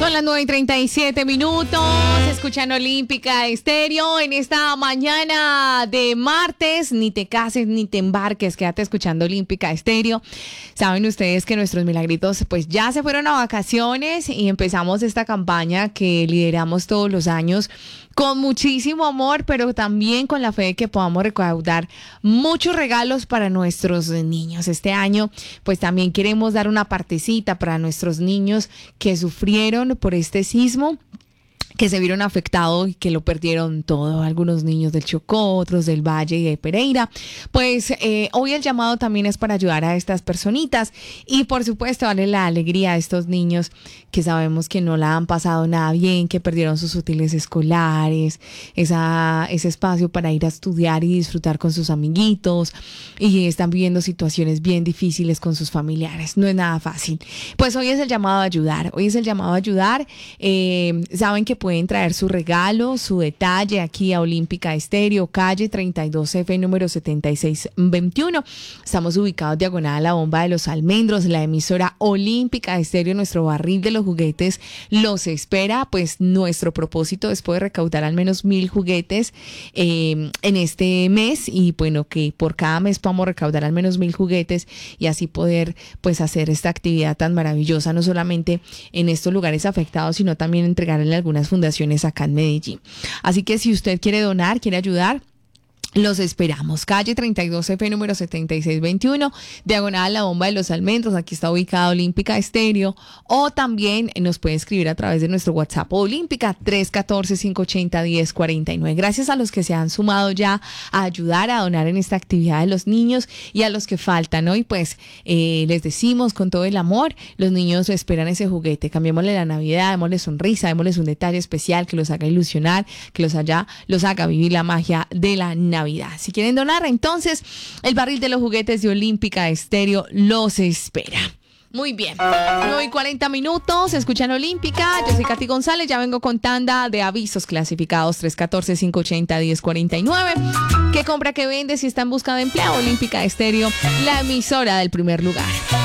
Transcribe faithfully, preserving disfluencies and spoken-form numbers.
Son las nueve y treinta y siete minutos, escuchan Olímpica Estéreo en esta mañana de martes. Ni te cases ni te embarques, quédate escuchando Olímpica Estéreo. Saben ustedes que nuestros milagritos pues ya se fueron a vacaciones y empezamos esta campaña que lideramos todos los años con muchísimo amor, pero también con la fe de que podamos recaudar muchos regalos para nuestros niños. Este año, pues también queremos dar una partecita para nuestros niños que sufrieron por este sismo, que se vieron afectados y que lo perdieron todo. Algunos niños del Chocó, otros del Valle y de Pereira. Pues eh, hoy el llamado también es para ayudar a estas personitas y por supuesto darle la alegría a estos niños que sabemos que no la han pasado nada bien, que perdieron sus útiles escolares, esa, ese espacio para ir a estudiar y disfrutar con sus amiguitos, y están viviendo situaciones bien difíciles con sus familiares. No es nada fácil. Pues hoy es el llamado a ayudar. Hoy es el llamado a ayudar. Eh, saben que pueden traer su regalo, su detalle aquí a Olímpica Estéreo, calle treinta y dos F, número setenta y seis veintiuno. Estamos ubicados diagonal a la Bomba de los Almendros. La emisora Olímpica Estéreo, nuestro barril de los juguetes, los espera. Pues nuestro propósito es poder recaudar al menos mil juguetes eh, en este mes, y bueno, que por cada mes podamos recaudar al menos mil juguetes y así poder pues hacer esta actividad tan maravillosa, no solamente en estos lugares afectados, sino también entregarle algunas fundaciones acá en Medellín. Así que si usted quiere donar, quiere ayudar, los esperamos. Calle treinta y dos F, número setenta y seis veintiuno, diagonal a la Bomba de los Almendros. Aquí está ubicada Olímpica Estéreo. O también nos puede escribir a través de nuestro WhatsApp Olímpica, tres uno cuatro, cinco ocho cero, uno cero cuatro nueve. Gracias a los que se han sumado ya a ayudar a donar en esta actividad de los niños y a los que faltan hoy. Pues eh, les decimos con todo el amor, los niños esperan ese juguete. Cambiémosle la Navidad, démosle sonrisa, démosles un detalle especial que los haga ilusionar, que los, haya, los haga vivir la magia de la Navidad. Si quieren donar, entonces el barril de los juguetes de Olímpica Estéreo los espera. Muy bien, nueve y cuarenta minutos, escuchan Olímpica. Yo soy Katy González, ya vengo con tanda de avisos clasificados. Tres uno cuatro, cinco ocho cero, uno cero cuatro nueve. ¿Qué compra, qué vende? Si está en busca de empleo, Olímpica Estéreo, la emisora del primer lugar.